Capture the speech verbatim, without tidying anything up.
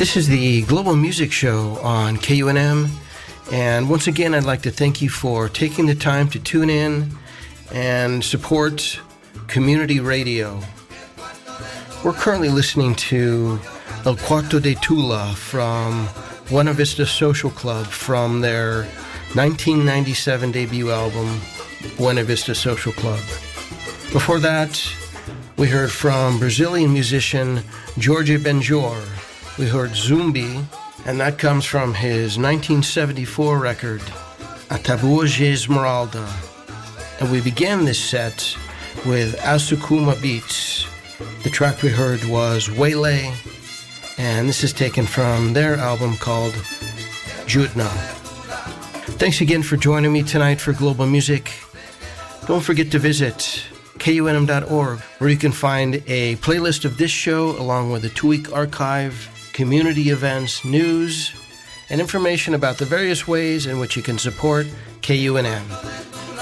This is the Global Music Show on K U N M, and once again I'd like to thank you for taking the time to tune in and support community radio. We're currently listening to El Cuarto de Tula from Buena Vista Social Club from their nineteen ninety-seven debut album, Buena Vista Social Club. Before that, we heard from Brazilian musician Jorge Benjor. We heard Zumbi, and that comes from his nineteen seventy-four record, A Taboa de Esmeralda. And we began this set with Asukuma Beats. The track we heard was Waylay, and this is taken from their album called Jutna. Thanks again for joining me tonight for Global Music. Don't forget to visit K U N M dot org, where you can find a playlist of this show along with a two-week archive, community events, news, and information about the various ways in which you can support K U N M.